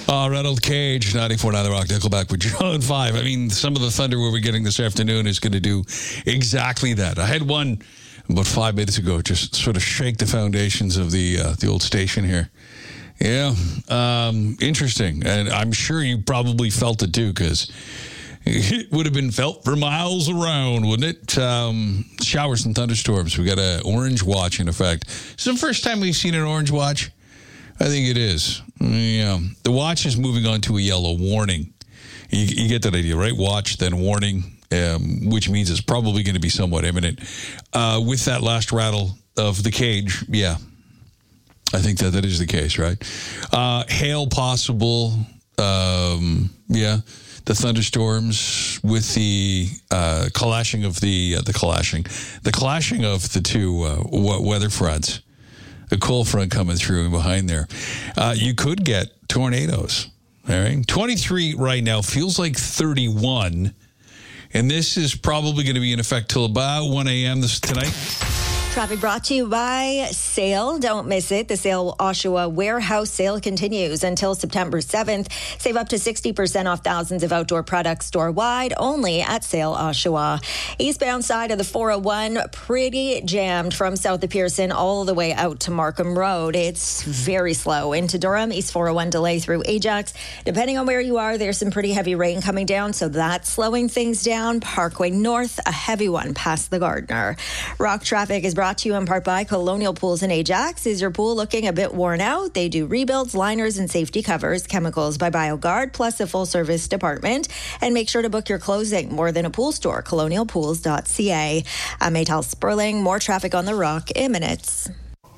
Rattled Cage, 94.9 The Rock, Nickelback with Joe and 5. I mean, some of the thunder we'll be getting this afternoon is going to do exactly that. I had one about 5 minutes ago, just sort of shake the foundations of the old station here. Yeah, interesting. And I'm sure you probably felt it too, because it would have been felt for miles around, wouldn't it? Showers and thunderstorms. We got an orange watch in effect. It's the first time we've seen an orange watch. I think it is. Yeah. The watch is moving on to a yellow warning. You get that idea, right? Watch, then warning, which means it's probably going to be somewhat imminent. With that last rattle of the cage, yeah. I think that is the case, right? Hail possible. Yeah. The thunderstorms with the clashing of the clashing of the two weather fronts. A cold front coming through behind there. You could get tornadoes. All right. 23 right now feels like 31. And this is probably going to be in effect till about 1 a.m. tonight. Traffic brought to you by Sale. Don't miss it. The Sale Oshawa warehouse sale continues until September 7th. Save up to 60% off thousands of outdoor products store-wide only at Sale Oshawa. Eastbound side of the 401, pretty jammed from south of Pearson all the way out to Markham Road. It's very slow into Durham. East 401 delay through Ajax. Depending on where you are, there's some pretty heavy rain coming down, so that's slowing things down. Parkway North, a heavy one past the Gardner. Rock traffic is brought to you in part by Colonial Pools in Ajax. Is your pool looking a bit worn out? They do rebuilds, liners, and safety covers. Chemicals by BioGuard, plus a full-service department. And make sure to book your closing. More than a pool store, colonialpools.ca. I'm Maytal Sperling. More traffic on the Rock in minutes.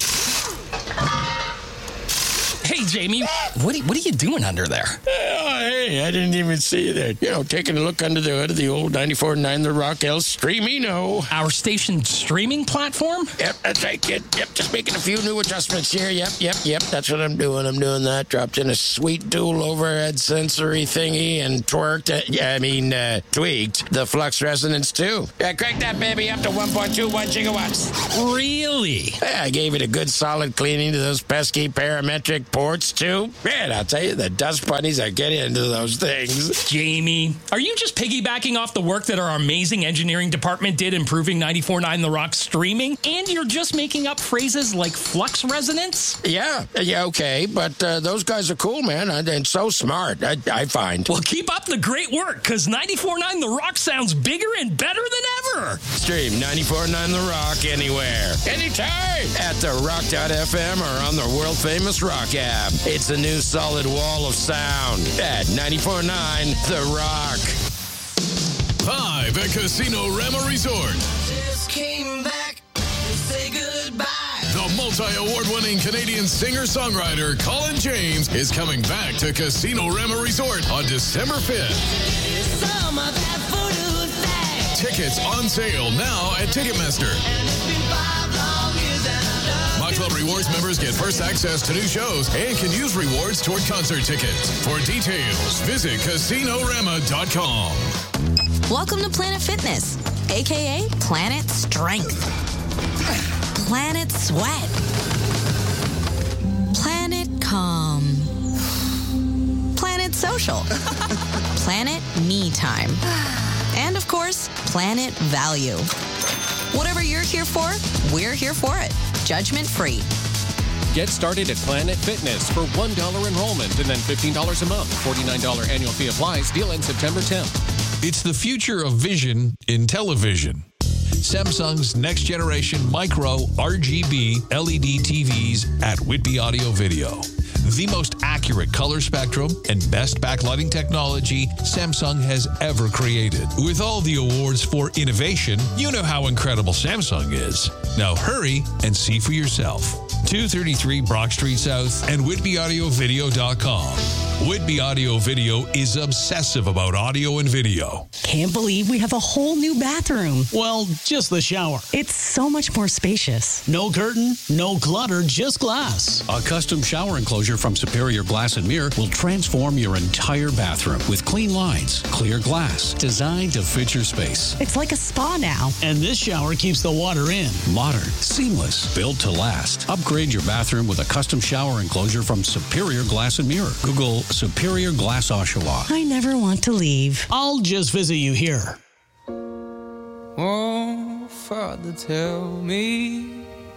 Hey, Jamie, what are you doing under there? Oh, hey, I didn't even see you there. You know, taking a look under the hood of the old 94.9 The Rock El Streamino. Our station streaming platform? Yep, that's right, kid. Yep, just making a few new adjustments here. Yep, that's what I'm doing. I'm doing that. Dropped in a sweet dual overhead sensory thingy and tweaked the flux resonance too. Yeah, crank that baby up to 1.21 gigawatts. Really? Yeah, I gave it a good solid cleaning to those pesky parametric ports too. Man, I'll tell you, the dust bunnies are getting into those things. Jamie, are you just piggybacking off the work that our amazing engineering department did improving 94.9 The Rock streaming? And you're just making up phrases like flux resonance? Yeah, okay, but those guys are cool, man, and so smart, I find. Well, keep up the great work, because 94.9 The Rock sounds bigger and better than ever. Stream 94.9 The Rock anywhere, anytime, at therock.fm or on the world-famous Rock app. It's a new solid wall of sound at 94.9 The Rock. Live at Casino Rama Resort. Just came back to say goodbye. The multi-award-winning Canadian singer-songwriter Colin James is coming back to Casino Rama Resort on December 5th. Some of that voodoo thing. Tickets on sale now at Ticketmaster. My Club Rewards members get first access to new shows and can use rewards toward concert tickets. For details, visit CasinoRama.com. Welcome to Planet Fitness, a.k.a. Planet Strength, Planet Sweat, Planet Calm, Planet Social, Planet Me Time, and, of course, Planet Value. Whatever you're here for, we're here for it. Judgment-free. Get started at Planet Fitness for $1 enrollment and then $15 a month. $49 annual fee applies. Deal ends September 10th. It's the future of vision in television. Samsung's next generation micro RGB LED TVs at Whitby Audio Video. The most accurate color spectrum and best backlighting technology Samsung has ever created. With all the awards for innovation, you know how incredible Samsung is. Now hurry and see for yourself. 233 Brock Street South and WhitbyAudioVideo.com. Whitby Audio Video is obsessive about audio and video. Can't believe we have a whole new bathroom. Well, just the shower. It's so much more spacious. No curtain, no clutter, just glass. A custom shower enclosure from Superior Glass and Mirror will transform your entire bathroom with clean lines, clear glass, designed to fit your space. It's like a spa now. And this shower keeps the water in. Modern, seamless, built to last. Upgrade your bathroom with a custom shower enclosure from Superior Glass and Mirror. Google Superior Glass Oshawa. I never want to leave. I'll just visit you here. Oh, Father, tell me